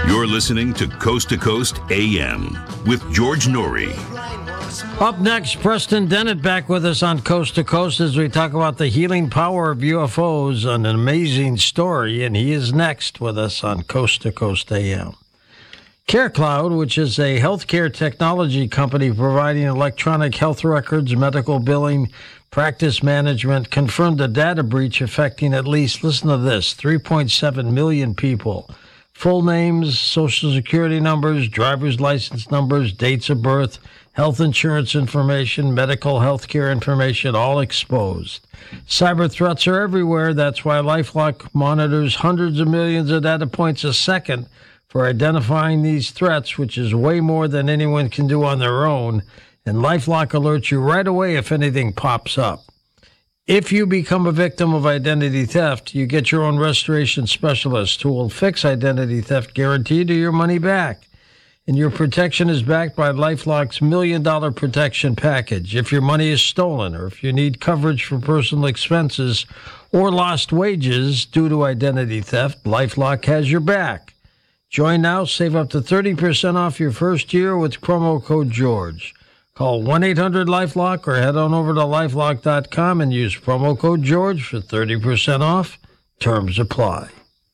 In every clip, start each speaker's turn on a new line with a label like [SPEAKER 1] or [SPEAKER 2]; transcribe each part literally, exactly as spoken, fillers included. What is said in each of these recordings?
[SPEAKER 1] You're listening to Coast to Coast A M with George Norrie.
[SPEAKER 2] Up next, Preston Dennett back with us on Coast to Coast as we talk about the healing power of U F Os, an amazing story, and he is next with us on Coast to Coast A M. CareCloud, which is a healthcare technology company providing electronic health records, medical billing, practice management, confirmed a data breach affecting at least, listen to this, three point seven million people. Full names, social security numbers, driver's license numbers, dates of birth, health insurance information, medical health care information, all exposed. Cyber threats are everywhere. That's why LifeLock monitors hundreds of millions of data points a second for identifying these threats, which is way more than anyone can do on their own. And LifeLock alerts you right away if anything pops up. If you become a victim of identity theft, you get your own restoration specialist who will fix identity theft guaranteed or your money back. And your protection is backed by LifeLock's Million Dollar Protection Package. If your money is stolen or if you need coverage for personal expenses or lost wages due to identity theft, LifeLock has your back. Join now, save up to thirty percent off your first year with promo code George. Call one eight hundred LifeLock or head on over to lifelock dot com and use promo code George for thirty percent off. Terms apply.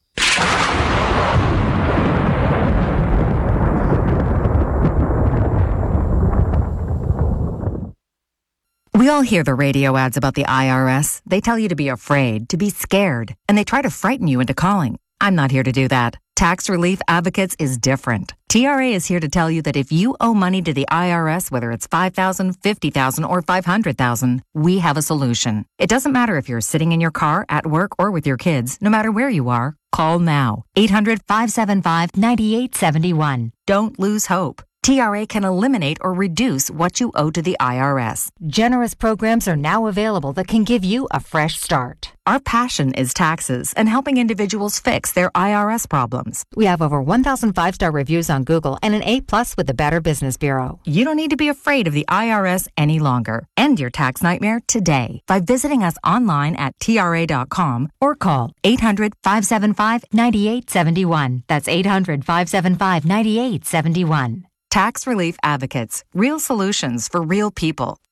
[SPEAKER 3] We all hear the radio ads about the I R S. They tell you to be afraid, to be scared, and they try to frighten you into calling. I'm not here to do that. Tax Relief Advocates is different. T R A is here to tell you that if you owe money to the I R S, whether it's five thousand dollars, fifty thousand dollars, or five hundred thousand dollars, we have a solution. It doesn't matter if you're sitting in your car, at work, or with your kids. No matter where you are, call now. eight hundred, five seven five, nine eight seven one. Don't lose hope. T R A can eliminate or reduce what you owe to the I R S.
[SPEAKER 4] Generous programs are now available that can give you a fresh start.
[SPEAKER 3] Our passion is taxes and helping individuals fix their I R S problems.
[SPEAKER 4] We have over one thousand five-star reviews on Google and an A plus with the Better Business Bureau.
[SPEAKER 3] You don't need to be afraid of the I R S any longer. End your tax nightmare today by visiting us online at T R A dot com or call eight hundred, five seven five, nine eight seven one. That's eight hundred, five seven five, nine eight seven one. Tax Relief Advocates. Real solutions for real people.